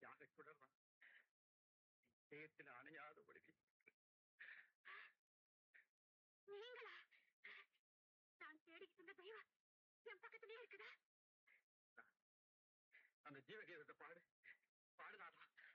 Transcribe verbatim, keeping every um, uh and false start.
யாரை தொடர்றான் இதயத்தில் அணையாத ஒளிவி. நீங்களா? நான் தேடிக்கிட்டு இருந்த தெய்வம் என் பக்கத்திலேயே இருக்குதா? அந்த ஜீவகீதத்தை பாடு பாடுனாதான்